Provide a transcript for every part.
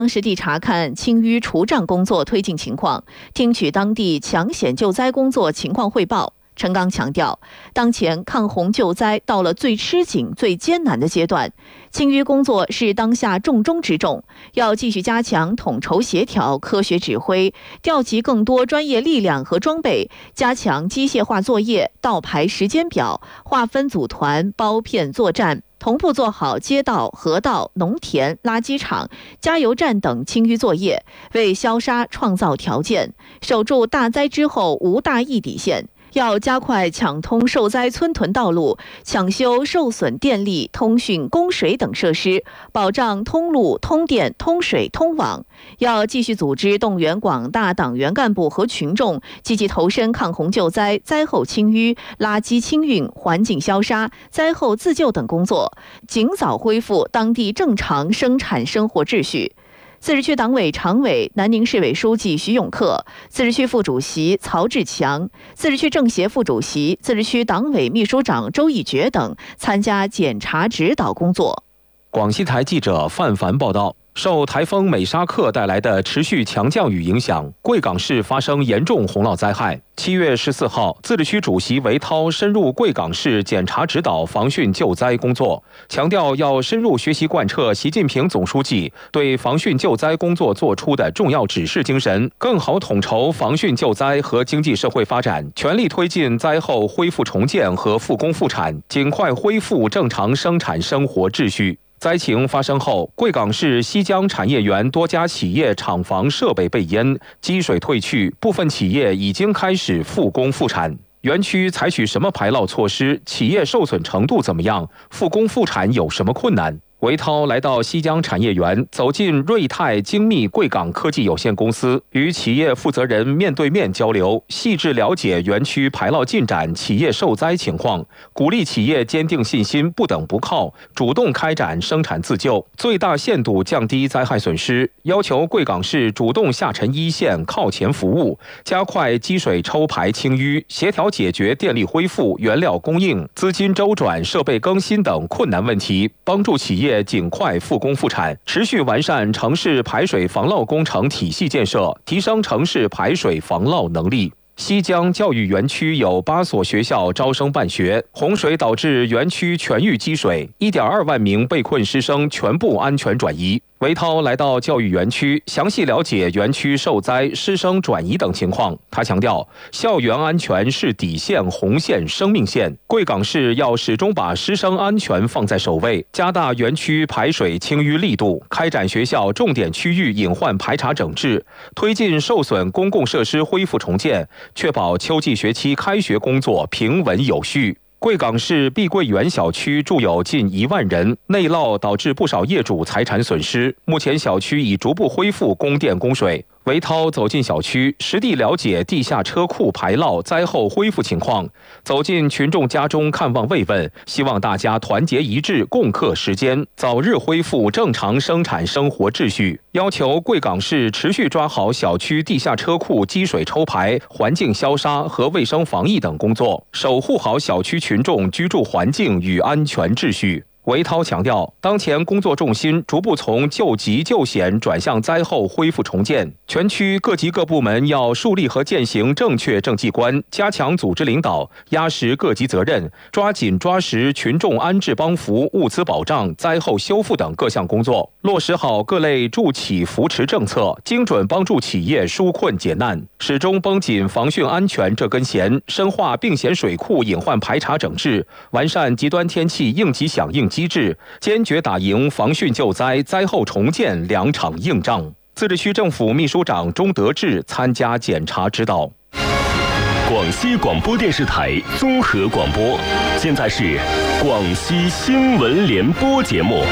实地查看清淤除障工作推进情况，听取当地抢险救灾工作情况汇报。陈刚强调，当前抗洪救灾到了最吃紧、最艰难的阶段，清淤工作是当下重中之重，要继续加强统筹协调、科学指挥，调集更多专业力量和装备，加强机械化作业，倒排时间表，划分组团、包片作战。同步做好街道、河道、农田、垃圾场、加油站等清淤作业，为消杀创造条件，守住大灾之后无大疫底线。要加快抢通受灾村屯道路，抢修受损电力、通讯、供水等设施，保障通路、通电、通水、通网。要继续组织动员广大党员干部和群众，积极投身抗洪救灾、灾后清淤、垃圾清运、环境消杀、灾后自救等工作，尽早恢复当地正常生产生活秩序。自治区党委常委、南宁市委书记徐永克，自治区副主席曹志强，自治区政协副主席、自治区党委秘书长周义觉等参加检查指导工作。 广西台记者范凡报道。受台风美沙克带来的持续强降雨影响，贵港市发生严重洪涝灾害。7月14号，自治区主席韦涛深入贵港市检查指导防汛救灾工作，强调要深入学习贯彻习近平总书记对防汛救灾工作作出的重要指示精神，更好统筹防汛救灾和经济社会发展，全力推进灾后恢复重建和复工复产，尽快恢复正常生产生活秩序。灾情发生后，贵港市西江产业园多家企业厂房设备被淹，积水退去，部分企业已经开始复工复产。园区采取什么排涝措施？企业受损程度怎么样？复工复产有什么困难？韦涛来到西江产业园，走进瑞泰精密贵港科技有限公司，与企业负责人面对面交流，细致了解园区排涝进展、企业受灾情况，鼓励企业坚定信心，不等不靠，主动开展生产自救，最大限度降低灾害损失。要求贵港市主动下沉一线，靠前服务，加快积水抽排清淤，协调解决电力恢复、原料供应、资金周转、设备更新等困难问题，帮助企业尽快复工复产，持续完善城市排水防涝工程体系建设，提升城市排水防涝能力。西江教育园区有8所学校招生办学，洪水导致园区全域积水，1.2万名被困师生全部安全转移。韦涛来到教育园区，详细了解园区受灾、师生转移等情况。他强调，校园安全是底线、红线、生命线。贵港市要始终把师生安全放在首位，加大园区排水清淤力度，开展学校重点区域隐患排查整治，推进受损公共设施恢复重建，确保秋季学期开学工作平稳有序。贵港市碧桂园小区住有近1万人，内涝导致不少业主财产损失。目前小区已逐步恢复供电供水。韦涛走进小区，实地了解地下车库排涝灾后恢复情况，走进群众家中看望慰问，希望大家团结一致，共克时艰，早日恢复正常生产生活秩序。要求贵港市持续抓好小区地下车库积水抽排、环境消杀和卫生防疫等工作，守护好小区群众居住环境与安全秩序。韦涛强调，当前工作重心逐步从救急救险转向灾后恢复重建，全区各级各部门要树立和践行正确政绩观，加强组织领导，压实各级责任，抓紧抓实群众安置帮扶、物资保障、灾后修复等各项工作，落实好各类助企扶持政策，精准帮助企业纾困解难，始终绷紧防汛安全这根弦，深化并险水库隐患排查整治，完善极端天气应急响应机制，坚决打赢防汛救灾、灾后重建2场硬仗。自治区政府秘书长钟德志参加检查指导。 广西广播电视台综合广播，现在是广西新闻联播节目。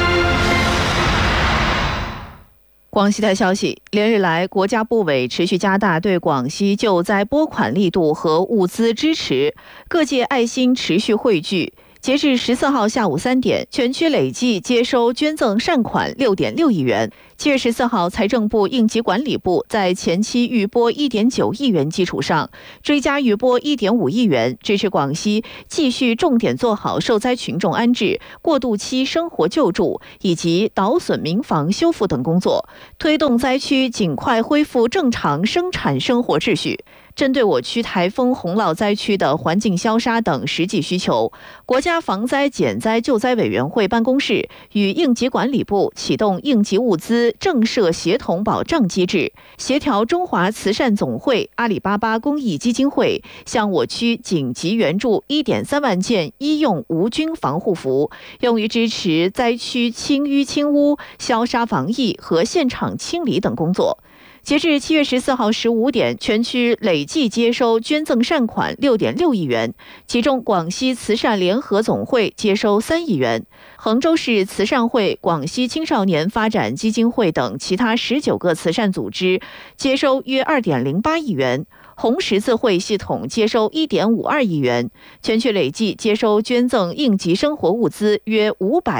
广西台消息，连日来，国家部委持续加大对广西救灾拨款力度和物资支持，各界爱心持续汇聚。 截至14号下午3点，全区累计接收捐赠善款6.6亿元。7月14号，财政部应急管理部在前期预拨1.9亿元基础上，追加预拨1.5亿元，支持广西继续重点做好受灾群众安置、过渡期生活救助以及倒损民房修复等工作，推动灾区尽快恢复正常生产生活秩序。针对我区台风洪涝灾区的环境消杀等实际需求，国家防灾减灾救灾委员会办公室与应急管理部启动应急物资政社协同保障机制，协调中华慈善总会、阿里巴巴公益基金会向我区紧急援助1.3万件医用无菌防护服，用于支持灾区清淤清污、消杀防疫和现场清理等工作。截至7月14号15点，全区累计接收捐赠善款6.6亿元，其中广西慈善联合总会接收3亿元，衡州市慈善会、广西青少年发展基金会等其他19个慈善组织接收约2.08亿元，红十字会系统接收1.52亿元，全区累计接收捐赠应急生活物资约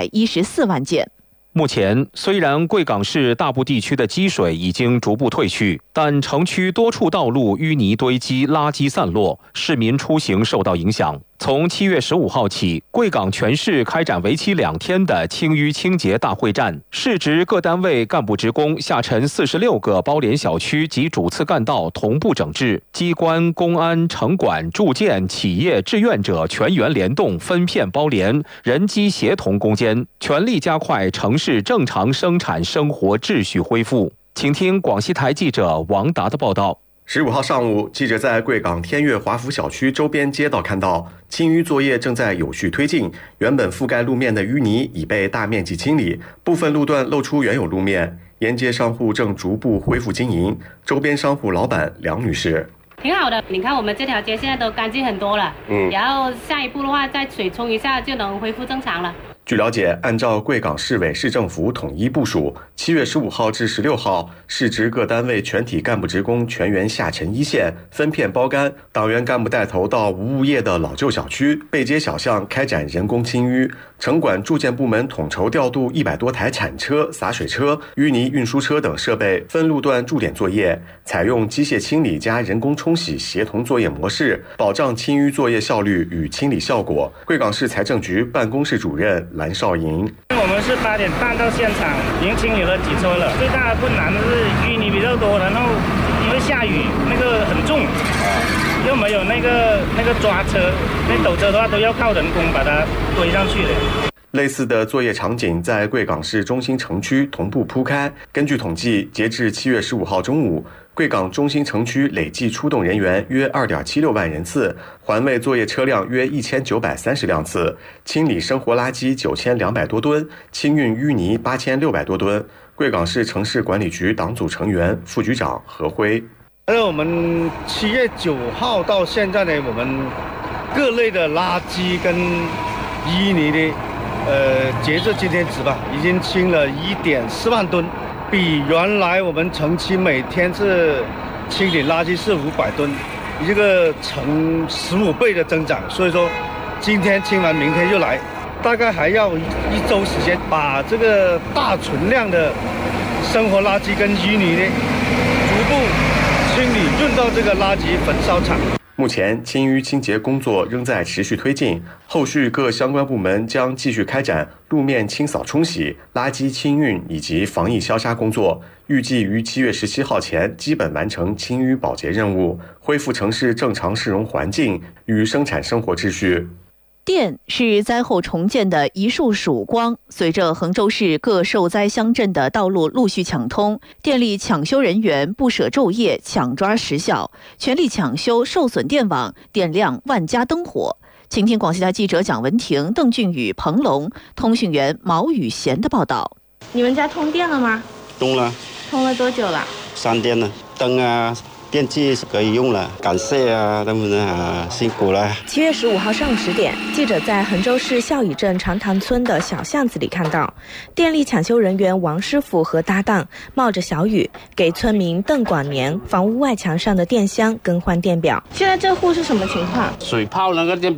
514万件。 目前，虽然贵港市大部地区的积水已经逐步退去，但城区多处道路淤泥堆积，垃圾散落，市民出行受到影响。从7月15号起，贵港全市开展为期2天的清淤清洁大会战，市直各单位干部职工下沉46个包联小区及主次干道同步整治，机关、公安、城管、住建、企业、志愿者全员联动分片包联，人机协同攻坚，全力加快城市正常生产生活秩序恢复。请听广西台记者王达的报道。 15号上午，记者在贵港天悦华福小区周边街道看到，清淤作业正在有序推进，原本覆盖路面的淤泥已被大面积清理，部分路段露出原有路面，沿街商户正逐步恢复经营。周边商户老板梁女士： 挺好的，你看我们这条街现在都干净很多了，然后下一步的话再水冲一下就能恢复正常了。 据了解，按照贵港市委市政府统一部署，7月15号至16号，市直各单位全体干部职工全员下沉一线，分片包干，党员干部带头到无物业的老旧小区、背街小巷开展人工清淤，城管住建部门统筹调度100多台铲车、洒水车、淤泥运输车等设备，分路段驻点作业，采用机械清理加人工冲洗协同作业模式，保障清淤作业效率与清理效果。贵港市财政局办公室主任蓝少莹： 我们是8点半到现场，已经清理了几车了。最大的困难的是淤泥比较多，然后因为下雨，那个很重，又没有那个抓车，那斗车的话都要靠人工把它堆上去的。 类似的作业场景在贵港市中心城区同步铺开。根据统计，截至7月15号中午，贵港中心城区累计出动人员约2.76万人次，环卫作业车辆约1930辆次，清理生活垃圾9200多吨，清运淤泥8600多吨。贵港市城市管理局党组成员、副局长何辉： 我们7月9号到现在呢，我们各类的垃圾跟淤泥的截至今天止吧，已经清了1.4万吨，比原来我们城区每天是清理垃圾是500吨，一个成15倍的增长。所以说，今天清完，明天又来，大概还要1周时间，把这个大存量的生活垃圾跟淤泥呢，逐步清理运到这个垃圾焚烧厂。 目前清淤清洁工作仍在持续推进，后续各相关部门将继续开展路面清扫冲洗、垃圾清运以及防疫消杀工作，预计于7月17号前基本完成清淤保洁任务，恢复城市正常市容环境与生产生活秩序。 电是灾后重建的一束曙光。随着衡州市各受灾乡镇的道路陆续抢通，电力抢修人员不舍昼夜，抢抓时效，全力抢修受损电网，点亮万家灯火。请听广西台记者蒋文婷、邓俊宇、彭龙，通讯员毛宇贤的报道。 你们家通电了吗？ 通了。 通了多久了 ？3天了，灯啊。电器可以用了，感谢他们辛苦了。 7月15号上午10点，记者在衡州市孝宇镇长塘村的小巷子里看到，电力抢修人员王师傅和搭档冒着小雨，给村民邓广年房屋外墙上的电箱更换电表。现在这户是什么情况？ 水泡那个电表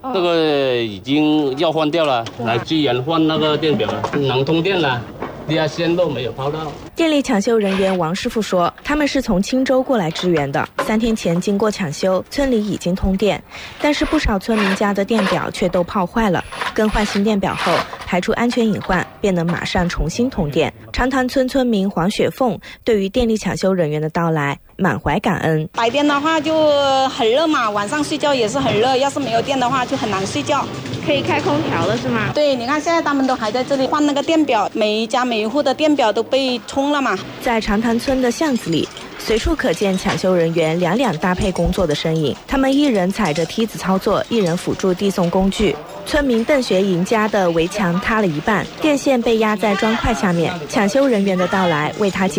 这个已经要换掉了，来支援换那个电表了，能通电了。地下线路没有抛到。 电力抢修人员王师傅说，他们是从青州过来支援的。3天前经过抢修，村里已经通电，但是不少村民家的电表却都泡坏了。更换新电表后，排除安全隐患，便能马上重新通电。长潭村村民黄雪凤对于电力抢修人员的到来满怀感恩。 白天的话就很热嘛，晚上睡觉也是很热，要是没有电的话就很难睡觉。 可以开空调了是吗？ 对，你看现在他们都还在这里换那个电表，每一家每一户的电表都被冲了嘛。 在长潭村的巷子里，随处可见抢修人员两搭配工作的身影，他们一人踩着梯子操作，一人辅助递送工具。村民邓学营家的围墙塌了一半，电线被压在砖块下面，抢修人员的到来为他解